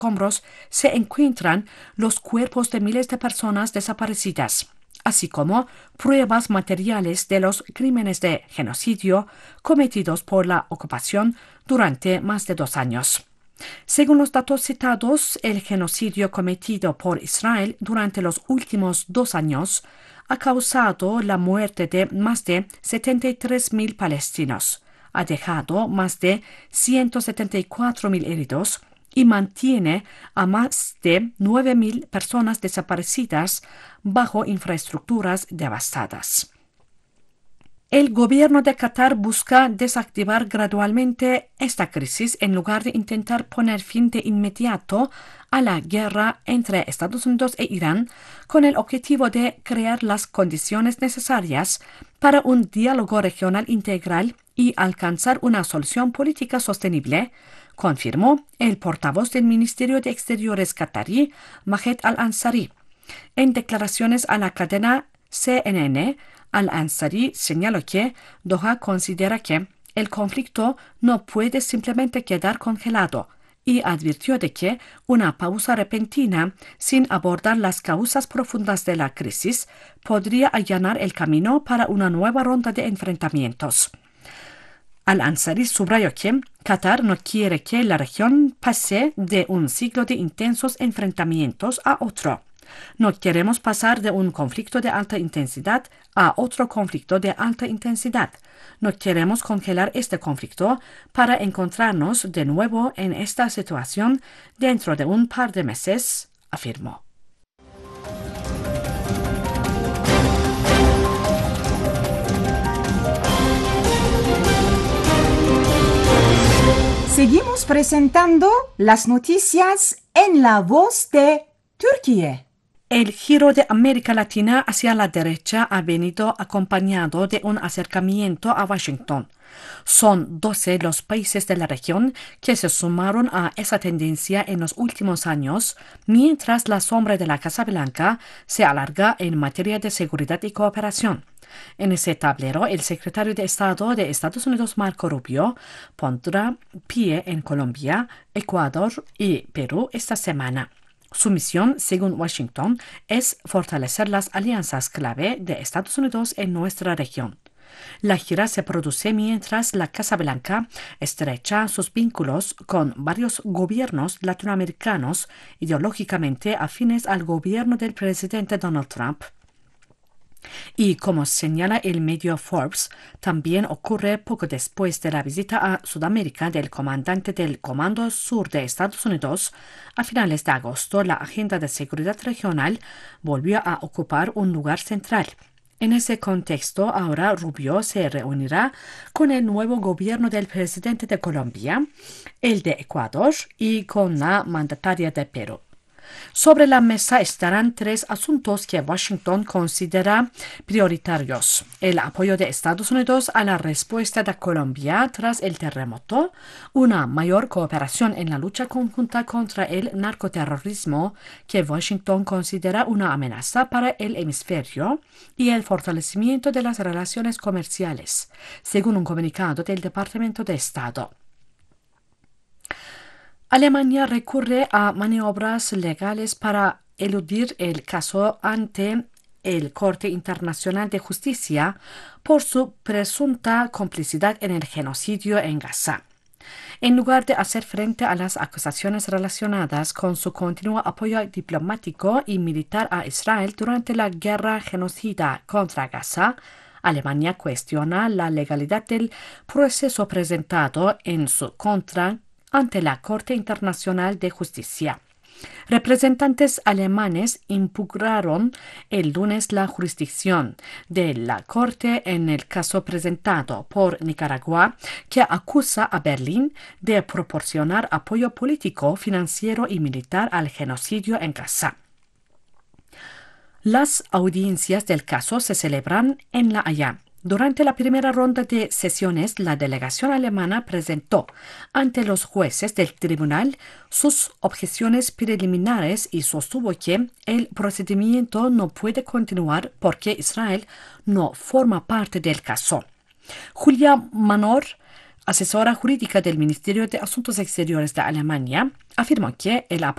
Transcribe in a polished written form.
escombros se encuentran los cuerpos de miles de personas desaparecidas, así como pruebas materiales de los crímenes de genocidio cometidos por la ocupación durante más de 2 años. Según los datos citados, el genocidio cometido por Israel durante los últimos 2 años ha causado la muerte de más de 73.000 palestinos, ha dejado más de 174.000 heridos y mantiene a más de 9.000 personas desaparecidas bajo infraestructuras devastadas. El gobierno de Qatar busca desactivar gradualmente esta crisis en lugar de intentar poner fin de inmediato a la guerra entre Estados Unidos e Irán, con el objetivo de crear las condiciones necesarias para un diálogo regional integral y alcanzar una solución política sostenible, confirmó el portavoz del Ministerio de Exteriores qatarí, Mahed Al-Ansari. En declaraciones a la cadena CNN, Al-Ansari señaló que Doha considera que el conflicto no puede simplemente quedar congelado y advirtió de que una pausa repentina sin abordar las causas profundas de la crisis podría allanar el camino para una nueva ronda de enfrentamientos. Al-Ansari subrayó que Qatar no quiere que la región pase de un ciclo de intensos enfrentamientos a otro. No queremos pasar de un conflicto de alta intensidad a otro conflicto de alta intensidad. No queremos congelar este conflicto para encontrarnos de nuevo en esta situación dentro de un par de meses, afirmó. Seguimos presentando las noticias en la voz de Turquía. El giro de América Latina hacia la derecha ha venido acompañado de un acercamiento a Washington. Son 12 los países de la región que se sumaron a esa tendencia en los últimos años, mientras la sombra de la Casa Blanca se alarga en materia de seguridad y cooperación. En ese tablero, el secretario de Estado de Estados Unidos, Marco Rubio, pondrá pie en Colombia, Ecuador y Perú esta semana. Su misión, según Washington, es fortalecer las alianzas clave de Estados Unidos en nuestra región. La gira se produce mientras la Casa Blanca estrecha sus vínculos con varios gobiernos latinoamericanos ideológicamente afines al gobierno del presidente Donald Trump. Y como señala el medio Forbes, también ocurre poco después de la visita a Sudamérica del comandante del Comando Sur de Estados Unidos. A finales de agosto, la agenda de seguridad regional volvió a ocupar un lugar central. En ese contexto, ahora Rubio se reunirá con el nuevo gobierno del presidente de Colombia, el de Ecuador y con la mandataria de Perú. Sobre la mesa estarán 3 asuntos que Washington considera prioritarios: el apoyo de Estados Unidos a la respuesta de Colombia tras el terremoto, una mayor cooperación en la lucha conjunta contra el narcoterrorismo, que Washington considera una amenaza para el hemisferio, y el fortalecimiento de las relaciones comerciales, según un comunicado del Departamento de Estado. Alemania recurre a maniobras legales para eludir el caso ante el Corte Internacional de Justicia por su presunta complicidad en el genocidio en Gaza. En lugar de hacer frente a las acusaciones relacionadas con su continuo apoyo diplomático y militar a Israel durante la guerra genocida contra Gaza, Alemania cuestiona la legalidad del proceso presentado en su contra ante la Corte Internacional de Justicia. Representantes alemanes impugnaron el lunes la jurisdicción de la Corte en el caso presentado por Nicaragua, que acusa a Berlín de proporcionar apoyo político, financiero y militar al genocidio en Gaza. Las audiencias del caso se celebran en La Haya. Durante la primera ronda de sesiones, la delegación alemana presentó ante los jueces del tribunal sus objeciones preliminares y sostuvo que el procedimiento no puede continuar porque Israel no forma parte del caso. Julia Manor, asesora jurídica del Ministerio de Asuntos Exteriores de Alemania, afirmó que el